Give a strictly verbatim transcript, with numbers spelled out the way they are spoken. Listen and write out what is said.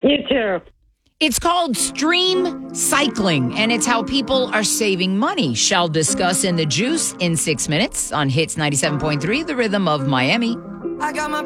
You too. It's called stream cycling, and it's how people are saving money. Shall discuss in The Juice in six minutes on Hits ninety-seven point three, the rhythm of Miami. I got my